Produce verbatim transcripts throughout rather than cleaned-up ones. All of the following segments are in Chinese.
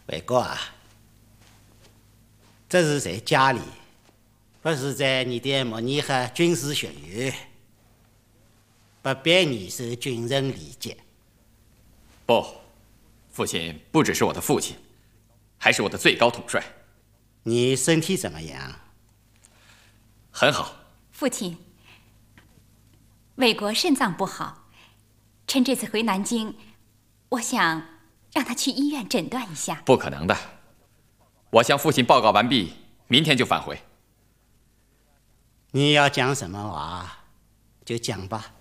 伟哥啊，这是在家里，不是在你的模拟和军事学院，不必你受军人理解。 不，父亲不只是我的父亲，还是我的最高统帅。 你身体怎么样？ 很好。 父亲，伟国肾脏不好，趁这次回南京，我想让他去医院诊断一下。 不可能的，我向父亲报告完毕，明天就返回。 你要讲什么话，就讲吧。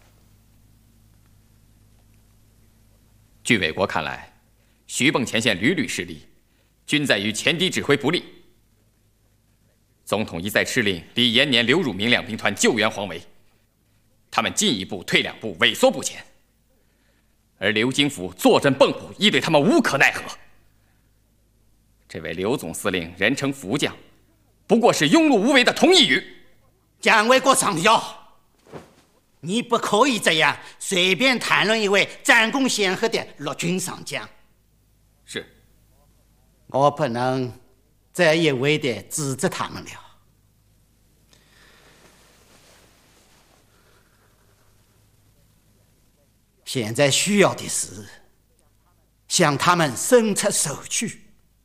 据伟国看来，徐蚌前线屡屡失利，均在于前敌指挥不力。总统一再敕令李延年、刘汝明两兵团救援黄维，他们进一步退两步，萎缩不前。而刘京甫坐镇蚌埠，亦对他们无可奈何。这位刘总司令人称福将，不过是庸碌无为的同义语。 蒋纬国上校，你不可以这样随便谈论一位战功显赫的陆军上将。 是， 我不能再一味地指责他们了。现在需要的是向他们伸出手去。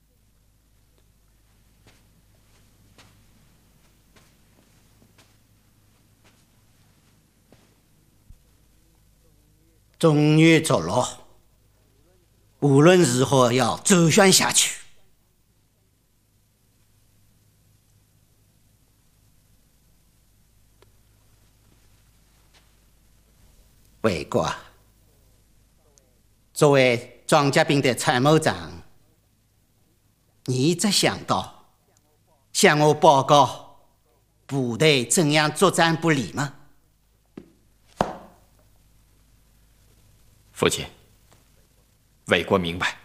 中原着落，无论如何要周旋下去。伟国，作为装甲兵的参谋长，你一直想到向我报告部队怎样作战不利吗？ 父亲，伟国明白。